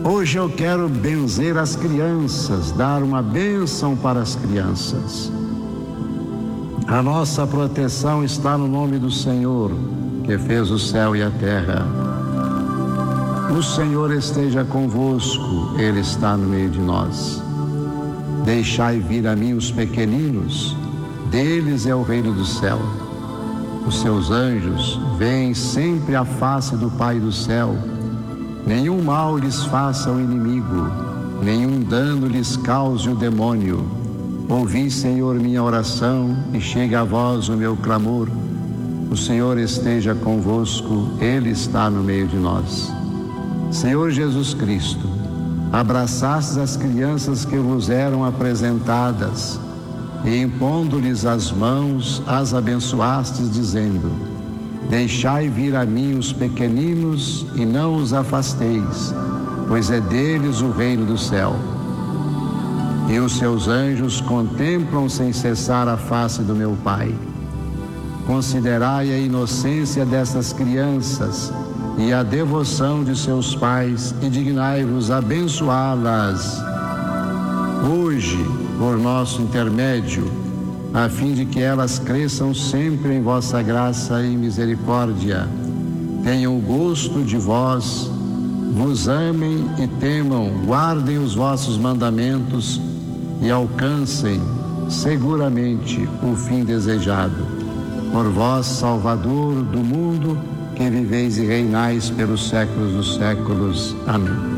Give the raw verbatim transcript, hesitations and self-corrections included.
Hoje eu quero benzer as crianças, dar uma bênção para as crianças. A nossa proteção está no nome do Senhor, que fez o céu e a terra. O Senhor esteja convosco, Ele está no meio de nós. Deixai vir a mim os pequeninos, deles é o reino do céu. Os seus anjos veem sempre a face do Pai do céu. Nenhum mal lhes faça o inimigo, nenhum dano lhes cause o demônio. Ouvi, Senhor, minha oração, e chegue a vós o meu clamor. O Senhor esteja convosco, Ele está no meio de nós. Senhor Jesus Cristo, abraçastes as crianças que vos eram apresentadas, e impondo-lhes as mãos, as abençoastes, dizendo: deixai vir a mim os pequeninos e não os afasteis, pois é deles o reino do céu. E os seus anjos contemplam sem cessar a face do meu Pai. Considerai a inocência destas crianças e a devoção de seus pais e dignai-vos abençoá-las hoje, por nosso intermédio, a fim de que elas cresçam sempre em vossa graça e misericórdia, tenham o gosto de vós, vos amem e temam, guardem os vossos mandamentos e alcancem seguramente o fim desejado. Por vós, Salvador do mundo, que viveis e reinais pelos séculos dos séculos. Amém.